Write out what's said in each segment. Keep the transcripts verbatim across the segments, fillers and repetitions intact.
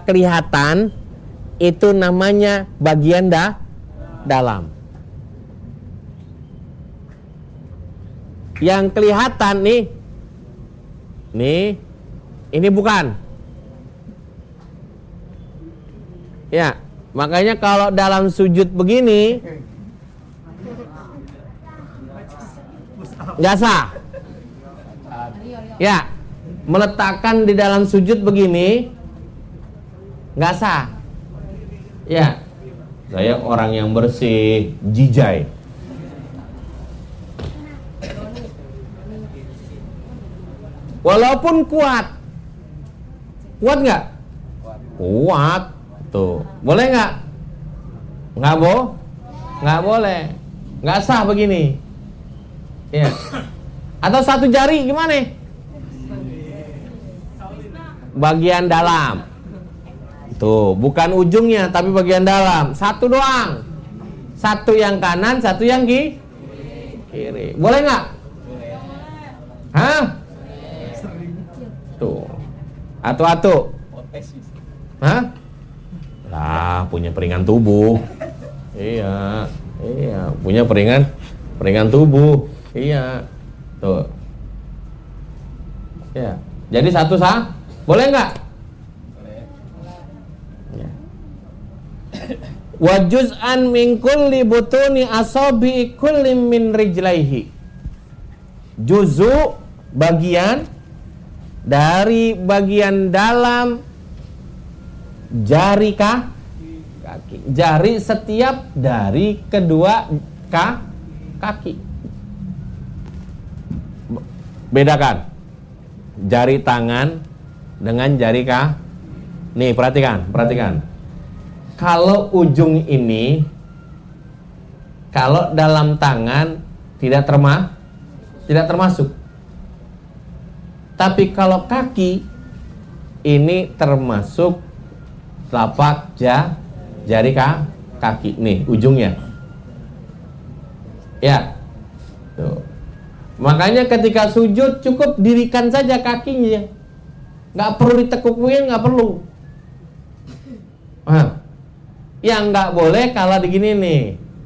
kelihatan itu namanya bagian dah dalam. Yang kelihatan nih, nih, ini bukan. Ya, makanya kalau dalam sujud begini nggak sah. Ya, meletakkan di dalam sujud begini nggak sah. Ya, saya orang yang bersih, jijai. Walaupun kuat, kuat nggak? Kuat, tuh. Boleh nggak? Nggak bo, nggak boleh, nggak sah begini. Ya. Atau satu jari gimana? Bagian dalam. Tuh, bukan ujungnya tapi bagian dalam. Satu doang. Satu yang kanan, satu yang ki kiri. Boleh nggak? Hah? Tuh. Atu-atu. Hah? Lah, punya peringan tubuh. Iya, iya, punya peringan peringan tubuh. Iya. Tuh. Ya. Jadi satu sah? Boleh nggak? Boleh. Ya. Wa juz'an min kulli butuni asabi kulli min rijlaihi. Juzu bagian dari bagian dalam jari kah? Kaki. Jari setiap dari kedua kah? Kaki. Bedakan jari tangan dengan jari kah? Nih, perhatikan, perhatikan. Kalau ujung ini, kalau dalam tangan tidak terma, tidak termasuk. Tapi kalau kaki ini termasuk telapak ja, jari kah? Kaki. Nih, ujungnya. Ya. Tuh. Makanya ketika sujud cukup dirikan saja kakinya, nggak perlu ditekukin, nggak perlu. Ah. Yang nggak boleh kalau begini nih,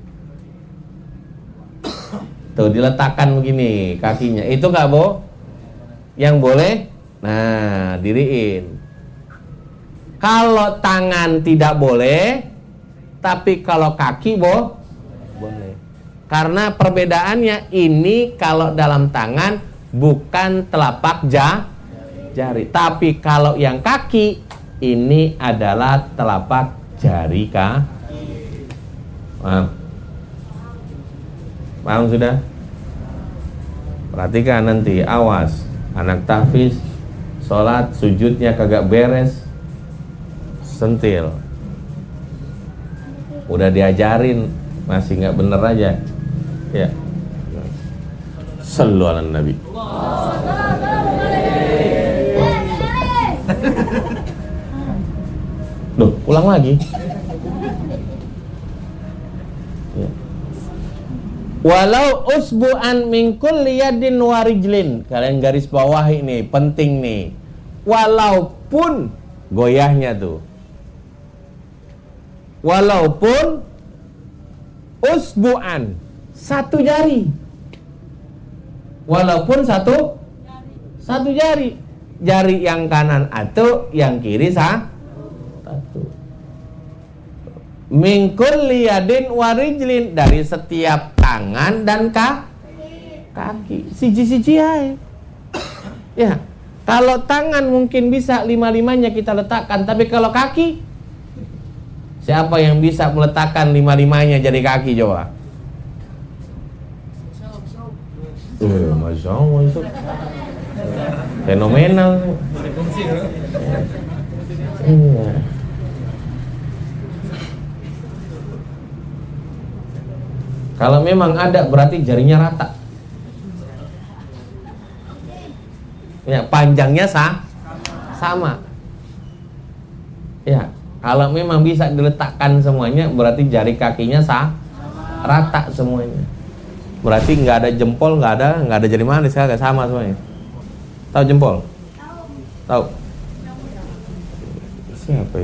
tuh diletakkan begini kakinya, itu nggak boleh. Yang boleh, nah diriin. Kalau tangan tidak boleh, tapi kalau kaki boh, boleh. Karena perbedaannya ini kalau dalam tangan bukan telapak ja, jari, tapi kalau yang kaki ini adalah telapak jari kah? Paham? Paham sudah? Perhatikan nanti, awas anak tahfiz sholat sujudnya kagak beres, sentil. Udah diajarin masih nggak bener aja. Ya. Sallu ala nabi. Duh, ulang lagi. Ya. Walau usbu'an min kulli yadin wa rijlin. Kalian garis bawah ini, penting nih. Walaupun goyahnya tuh. Walaupun usbu'an, satu jari. Walaupun satu satu jari. Jari yang kanan atau yang kiri sah satu. Min kulli yadin wa rijlin, dari setiap tangan dan ka, kaki. Siji-siji aja. Ya, kalau tangan mungkin bisa lima-limanya kita letakkan, tapi kalau kaki, siapa yang bisa meletakkan lima-limanya jadi kaki coba? Eh, Masya Allah itu fenomenal. Iya. Kalau memang ada berarti jarinya rata. Ya, panjangnya sah, sama. Ya, kalau memang bisa diletakkan semuanya berarti jari kakinya sah, rata semuanya. Berarti nggak ada jempol, nggak ada, nggak ada jari manis, kagak sama semuanya. Tahu jempol? Tahu. Siapa